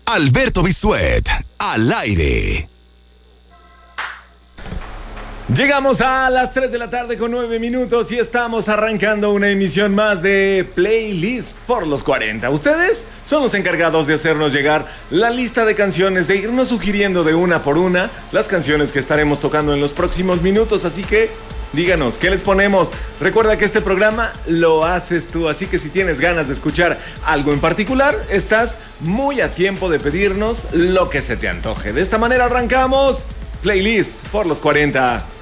Alberto Bisuet, al aire. Llegamos a las 3 de la tarde con 9 minutos y estamos arrancando una emisión más de Playlist por los 40. Ustedes son los encargados de hacernos llegar la lista de canciones, de irnos sugiriendo de una por una las canciones que estaremos tocando en los próximos minutos. Así que díganos, ¿qué les ponemos? Recuerda que este programa lo haces tú, así que si tienes ganas de escuchar algo en particular, estás muy a tiempo de pedirnos lo que se te antoje. De esta manera arrancamos Playlist por los 40.